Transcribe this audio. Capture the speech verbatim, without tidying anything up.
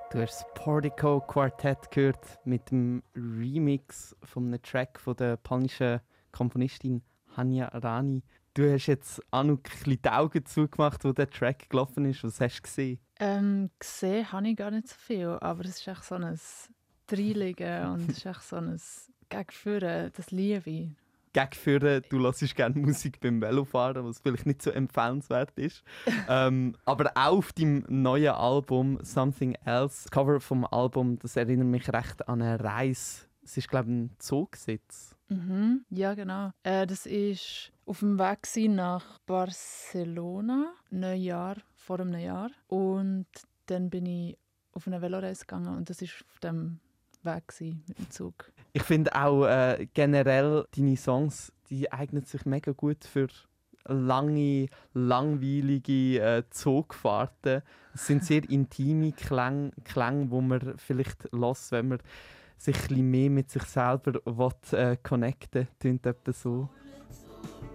Du hast das Portico Quartett gehört mit dem Remix von einem Track von der polnischen Komponistin Hania Rani. Du hast jetzt Anouk ein bisschen die Augen zugemacht, wo der Track gelaufen ist. Was hast du gesehen? Ähm, gesehen habe ich gar nicht so viel, aber es ist echt so ein Dreiliegen und es ist echt so ein Gegenführen, das Liebe. Gegenführen, du hörst gerne Musik beim Velofahren, was vielleicht nicht so empfehlenswert ist. ähm, aber auch auf deinem neuen Album «Something Else», das Cover vom Album, das erinnert mich recht an eine Reise. Es ist, glaube ich, ein Zugsitz. Mhm, ja, genau. Äh, das war auf dem Weg gewesen nach Barcelona, ein Jahr, vor einem Jahr. Und dann bin ich auf eine Veloreise gegangen und das war auf dem Weg gewesen, mit dem Zug. Ich finde auch äh, generell, deine Songs, die eignen sich mega gut für lange, langweilige äh, Zugfahrten. Es sind sehr intime Klänge, Klänge, die man vielleicht hört, wenn man sich ein bisschen mehr mit sich selber will, äh, connecten will. Tönt etwa so.